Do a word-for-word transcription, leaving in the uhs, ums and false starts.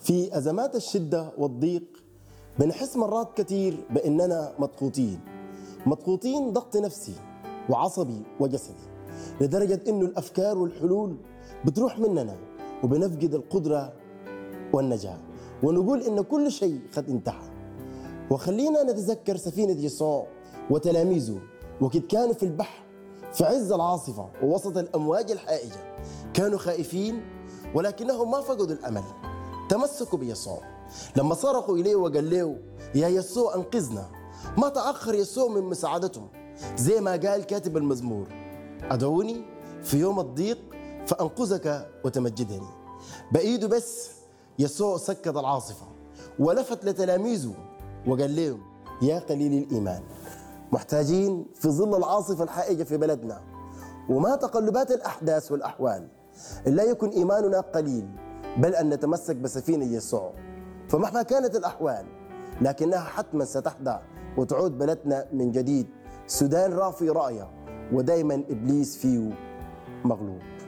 في أزمات الشدة والضيق بنحس مرات كتير بأننا مضغوطين مضغوطين ضغط نفسي وعصبي وجسدي، لدرجة أنه الأفكار والحلول بتروح مننا وبنفقد القدرة والنجاة، ونقول إن كل شيء قد انتهى. وخلينا نتذكر سفينة يسوع وتلاميذه وقد كانوا في البحر في عز العاصفة ووسط الأمواج الهائجة، كانوا خائفين ولكنهم ما فقدوا الأمل، تمسكوا بيسوع. لما صرخوا إليه وقال له يا يسوع أنقذنا، ما تأخر يسوع من مساعدتهم، زي ما قال كاتب المزمور: أدعوني في يوم الضيق فأنقذك وتمجدني. بإيده بس يسوع سكت العاصفة ولفت لتلاميذه وقال لهم: يا قليل الإيمان. محتاجين في ظل العاصفة الحائجة في بلدنا وما تقلبات الأحداث والأحوال إلا يكن إيماننا قليل، بل أن نتمسك بسفينة يسوع، فمهما كانت الأحوال لكنها حتما ستحدث وتعود بلدنا من جديد. السودان رافي راية ودائما إبليس فيه مغلوب.